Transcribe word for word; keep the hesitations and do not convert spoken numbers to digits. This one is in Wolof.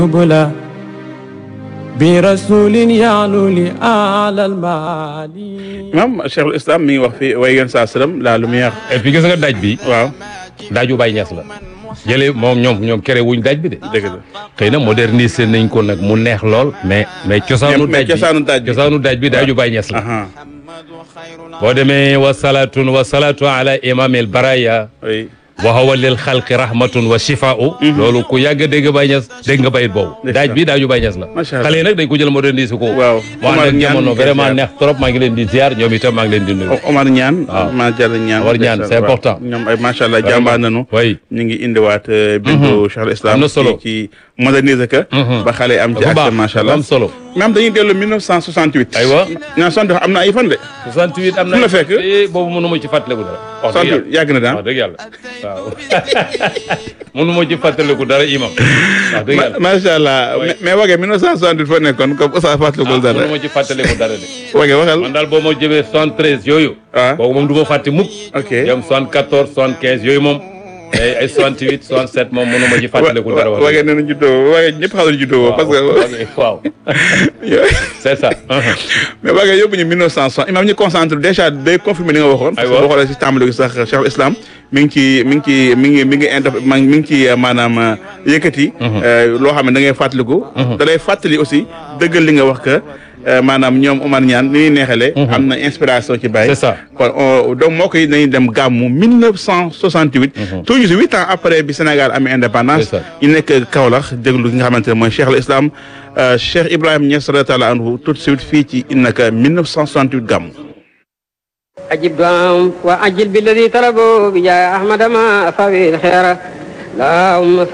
بلا برسول يعلو لأعلى المعالي. Imam Cheikhul Islam mi ngi wax fi way yéen saa salaam la lumière. et puis gis nga daj bi. waaw daju Baye Niass la. jëlee moom ñoom ñoom kere wuñ daj bi de. dëgg la xëy na moderniser nañ ko nag mu neex lool. mais mais cosaanu daj bi cosaanu daj bi cosaanu daj bi daju Baye Niass la. boo demee wa salaatun wa salaatu ala imamil baraya. oui. wa huwa lil xalqi rahmatun wa shifaa'u. loolu ku yàgg a dégg Baye Niass dégg nga bayit boobu. daaj bi daaju Baye Niass la. macha allah xale yi nag dañ ko jël moderniser ko. waaw moo ànd ak jamono vraiment neex trop maa ngi leen di ziar ñoom itam maa ngi leen di nuyu. Omar Niane. waaw maa jàll Niane. Omar Niane c'est important. ñoom ay macha allah jàmbaar nañu. oui ñu ngi indiwaat. bindu Cheikhul Islam. am na solo ci moderniser ka. ba xale am ci accès macha allah am solo. même dañuy dellu mille neuf cent soixante-huit. aywa. ñaa soixante am na ay fan de. soixante-huit am na fu la fekk boobu mënu ma ci fàttaliku dara. wax dëgg soixante-huit yàgg na daan wax dëgg yàlla waaw. mënu ma ci fàttaliku dara imam. wax dëgg yàlla macha allah mais wage mille neuf cent soixante-huit foo nekkoon comme Oustaz fàttalikul dara. mënu ma ci fàttaliku dara de. wage waxal man daal boo ma jëmee soixante-treize yooyu. ah boobu moom du ma fàtte mukk. ok jëm soixante-quatorze soixante-quinze yooyu moom. ay ay soixante-huit soixante-sept moom mënu ma ci fàttaliku dara. wage nee na juddoo wage ñëpp xam nañu juddoo parce que. waaw c'est ça. mais wage yóbbu ñu mille neuf cent soixante imam ñu concentré déjà day confirmer li nga waxoon. parce que boo xoolee si tàmbali gi sax Cheikhul Islam mi ngi ci mi ngi ci mi ngi mi ngi inter mi ngi ci maanaam yëkkati. loo xam ne da ngay fàttaliku. da lay fàttali aussi dëggal li nga wax que maanaam ñoom Omar Niane ni ñuy neexalee. am na inspiration ci Baye. c'est ça kon donc moo koy dañuy dem gàmmu mille neuf cent soixante-huit. tout juste huit ans après bi Sénégal amee indépendance. ñu nekk Kaolack déglu ki nga xamante ne mooy Cheikhul Islam Cheikh Ibrahima Niass radiyallahu anhu tout de suite fii ci innaka mille neuf cent soixante-huit gàmmu. أجب دعاهم وأجل بالذي طلبوا بجاه أحمد ما أفاوي الخير اللهم